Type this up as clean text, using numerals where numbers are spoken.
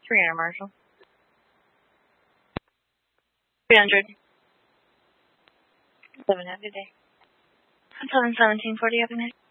300, Marshall. 300. 7, have a good day. 71740, have a night.